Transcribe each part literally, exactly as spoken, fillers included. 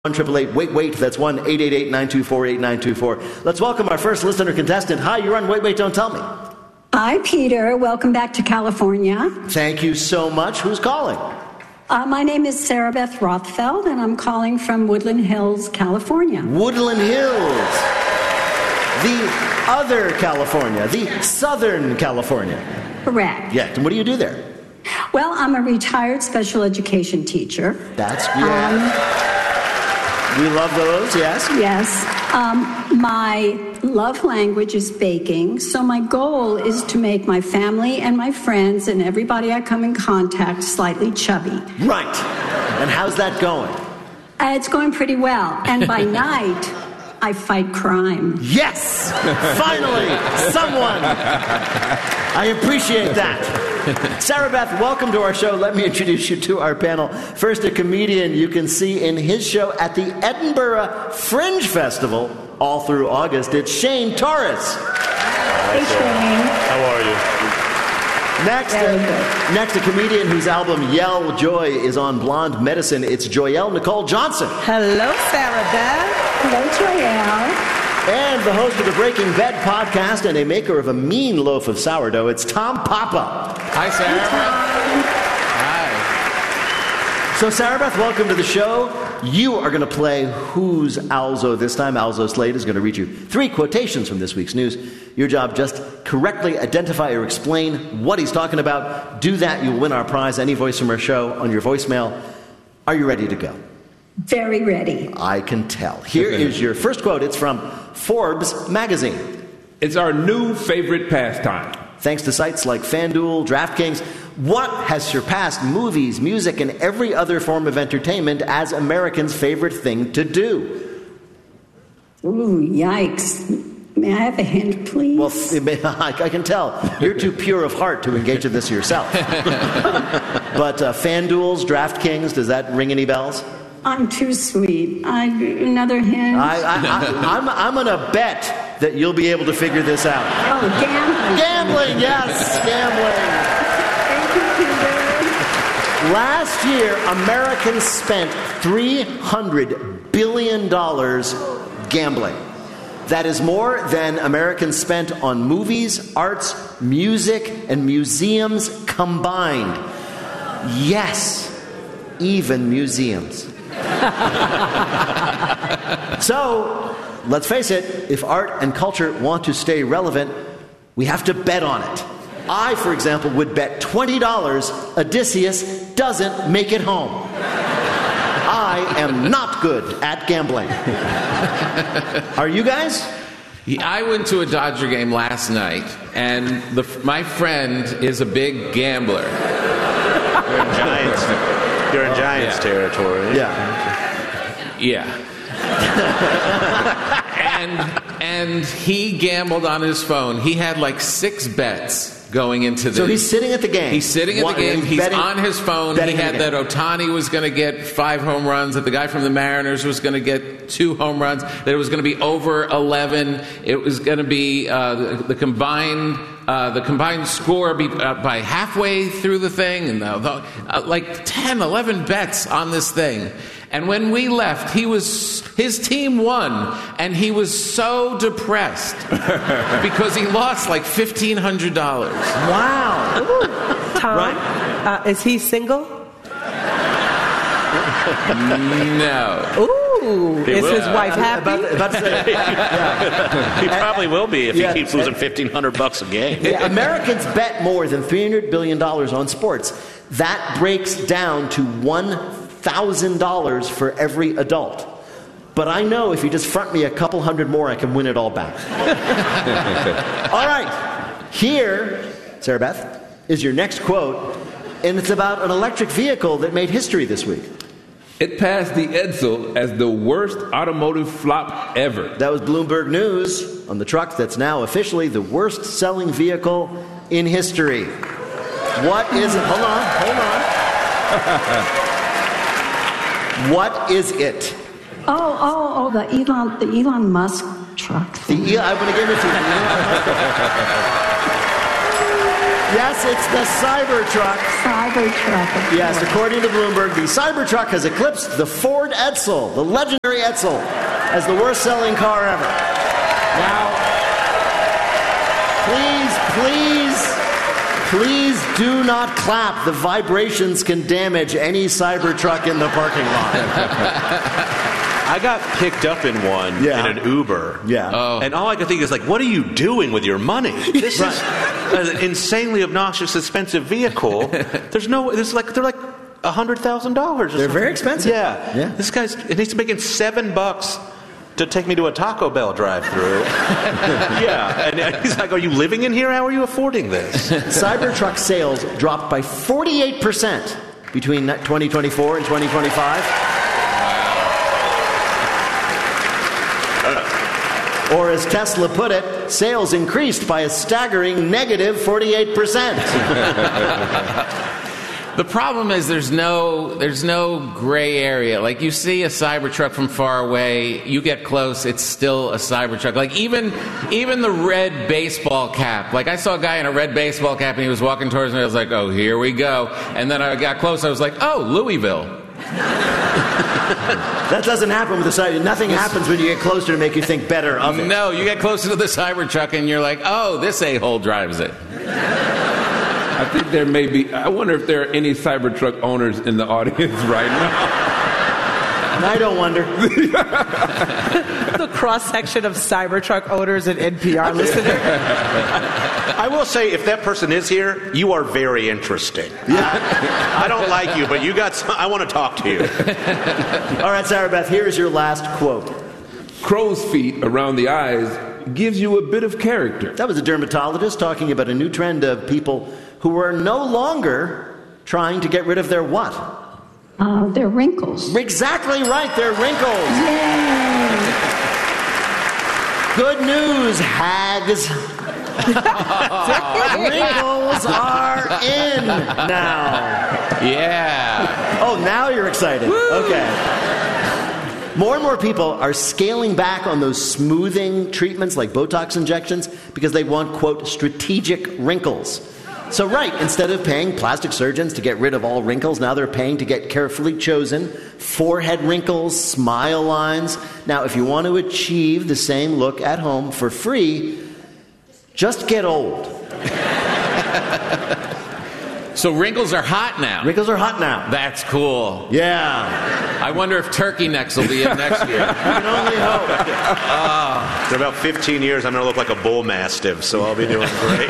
one eight eight eight, wait, wait. That's one eight eight eight, nine two four, eight nine two four. Let's welcome our first listener contestant. Hi, you're on Wait, Wait, Don't Tell Me. Hi, Peter. Welcome back to California. Thank you so much. Who's calling? Uh, my name is Sarah Beth Rothfeld, and I'm calling from Woodland Hills, California. Woodland Hills. The other California. The Southern California. Correct. Yeah. And what do you do there? Well, I'm a retired special education teacher. That's yeah. Um, we love those, yes? Yes. Um, my love language is baking, so my goal is to make my family and my friends and everybody I come in contact slightly chubby. Right. And how's that going? Uh, it's going pretty well. And by night, I fight crime. Yes! Finally! Someone! I appreciate that. Sarah Beth, welcome to our show. Let me introduce you to our panel. First, a comedian you can see in his show at the Edinburgh Fringe Festival all through August. It's Shane Torres. Hey, Shane. How are you? Next, uh, next, a comedian whose album Yell Joy is on Blonde Medicine. It's Joyelle Nicole Johnson. Hello, Sarah Beth. Hello, Joyelle. And the host of the Breaking Bed podcast and a maker of a mean loaf of sourdough, it's Tom Papa. Hi, Sarah. Hi. So, Sarah Beth, welcome to the show. You are going to play Who's Alzo this time. Alzo Slade is going to read you three quotations from this week's news. Your job, just correctly identify or explain what he's talking about. Do that, you'll win our prize, any voice from our show, on your voicemail. Are you ready to go? Very ready. I can tell. Here is your first quote. It's from Forbes magazine. It's our new favorite pastime. Thanks to sites like FanDuel, DraftKings, what has surpassed movies, music, and every other form of entertainment as Americans' favorite thing to do? Ooh, yikes. May I have a hint, please? Well, I can tell. You're too pure of heart to engage in this yourself. But uh, FanDuel's, DraftKings, does that ring any bells? I'm too sweet. I, another hint? I, I, I, I'm, I'm going to bet that you'll be able to figure this out. Oh, gambling. Gambling, yes, gambling. Thank you, Peter. Last year, Americans spent three hundred billion dollars gambling. That is more than Americans spent on movies, arts, music, and museums combined. Yes, even museums. So, let's face it, if art and culture want to stay relevant, we have to bet on it. I, for example, would bet twenty dollars Odysseus doesn't make it home. I am not good at gambling. Are you guys? I went to a Dodger game last night, and the, my friend is a big gambler. You're in Giants, you're in Giants yeah. territory. Yeah. Yeah. and and he gambled on his phone. He had like six bets going into the... So he's sitting at the game. He's sitting at One, the game. He's betting, on his phone. He had that Ohtani was going to get five home runs, that the guy from the Mariners was going to get two home runs, that it was going to be over eleven. It was going to be uh, the, the combined... Uh, the combined score be, uh, by halfway through the thing, and the, the, uh, like ten, eleven bets on this thing. And when we left, he was his team won, and he was so depressed because he lost like fifteen hundred dollars. Wow! Ooh, Tom, right? uh, is he single? No. Ooh, He is will. his wife happy? About, about to say, yeah. He probably will be if Yeah. he keeps losing fifteen hundred bucks a game. Yeah, Americans bet more than three hundred billion dollars on sports. That breaks down to one thousand dollars for every adult. But I know if you just front me a couple hundred more, I can win it all back. All right. Here, Sarah Beth, is your next quote, and it's about an electric vehicle that made history this week. It passed the Edsel as the worst automotive flop ever. That was Bloomberg News on the truck that's now officially the worst-selling vehicle in history. What is it? Hold on, hold on. What is it? Oh, oh, oh, the Elon, the Elon Musk truck. The, I'm going to give it to you. Yes, it's the Cybertruck. Cybertruck. Yes, according to Bloomberg, the Cybertruck has eclipsed the Ford Edsel, the legendary Edsel, as the worst-selling car ever. Now, please, please, please do not clap. The vibrations can damage any Cybertruck in the parking lot. I got picked up in one Yeah. in an Uber. Yeah. Oh. And all I could think is, like, what are you doing with your money? This is an insanely obnoxious, expensive vehicle. There's no, there's like, they're like a hundred thousand dollars. They're very expensive. Yeah. Yeah. This guy's, and he's making seven bucks to take me to a Taco Bell drive-thru. Yeah. And, and he's like, are you living in here? How are you affording this? Cybertruck sales dropped by forty-eight percent between twenty twenty-four and twenty twenty-five. Or as Tesla put it, sales increased by a staggering negative forty-eight percent. The problem is there's no there's no gray area. Like, you see a Cybertruck from far away, you get close, it's still a Cybertruck. Like, even even the red baseball cap. Like, I saw a guy in a red baseball cap and he was walking towards me. I was like, oh, here we go. And then I got close. I was like, oh, Louisville. That doesn't happen with the Cybertruck. Nothing happens when you get closer to make you think better of it. No, you get closer to the Cybertruck and you're like, oh, this a-hole drives it. I think there may be, I wonder if there are any Cybertruck owners in the audience right now. And I don't wonder. The cross-section of Cybertruck owners and N P R listeners. I will say, if that person is here, you are very interesting. Yeah. I don't like you, but you got some, I want to talk to you. All right, Sarah Beth, here is your last quote. Crow's feet around the eyes gives you a bit of character. That was a dermatologist talking about a new trend of people who are no longer trying to get rid of their what? Uh, they're wrinkles. Exactly right, they're wrinkles. Yay! Good news, hags. Wrinkles are in now. Yeah. Oh, now you're excited. Okay. More and more people are scaling back on those smoothing treatments like Botox injections because they want, quote, strategic wrinkles. So, right, instead of paying plastic surgeons to get rid of all wrinkles, now they're paying to get carefully chosen forehead wrinkles, smile lines. Now, if you want to achieve the same look at home for free, just get old. So wrinkles are hot now. Wrinkles are hot now. That's cool. Yeah. I wonder if turkey necks will be in next year. You can only hope. Uh, in about fifteen years, I'm going to look like a bull mastiff, so I'll be doing great.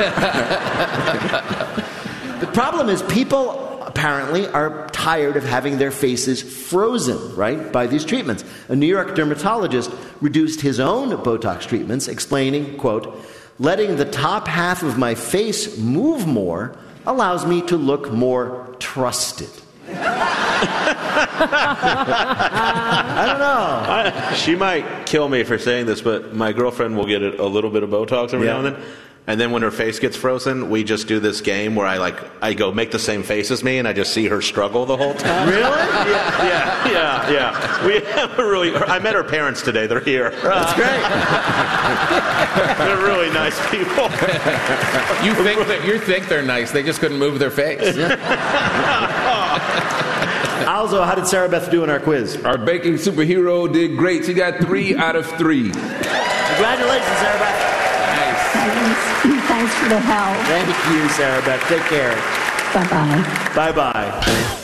The problem is people apparently are tired of having their faces frozen, right, by these treatments. A New York dermatologist reduced his own Botox treatments, explaining, quote, letting the top half of my face move more allows me to look more trusted. I don't know. I, she might kill me for saying this, but my girlfriend will get a little bit of Botox every Yeah. now and then. And then when her face gets frozen, we just do this game where I like I go make the same face as me, and I just see her struggle the whole time. Really? Yeah, yeah, yeah, yeah. We have a really. I met her parents today. They're here. That's great. They're really nice people. You think that you think they're nice? They just couldn't move their face. Also, how did Sarah Beth do in our quiz? Our baking superhero did great. She got three out of three. Congratulations, Sarah Beth. Thanks. Thanks for the help. Thank you, Sarah Beth. Take care. Bye-bye. Bye-bye.